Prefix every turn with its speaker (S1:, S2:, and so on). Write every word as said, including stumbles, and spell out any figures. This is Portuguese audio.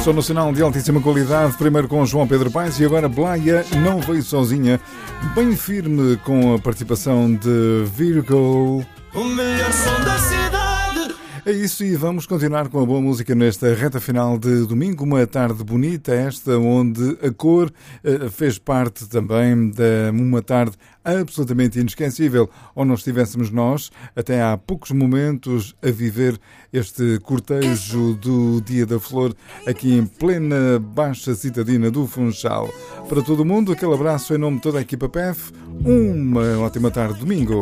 S1: Som nacional de altíssima qualidade, primeiro com João Pedro Paes e agora Blaia Não Veio Sozinha, bem firme com a participação de Virgo.
S2: O melhor som da cidade.
S1: É isso, e vamos continuar com a boa música nesta reta final de domingo, uma tarde bonita esta, onde a cor uh, fez parte também de uma tarde absolutamente inesquecível, onde nós estivéssemos nós, até há poucos momentos, a viver este cortejo do Dia da Flor, aqui em plena Baixa Citadina do Funchal. Para todo o mundo, aquele abraço em nome de toda a equipa P E F, uma ótima tarde de domingo.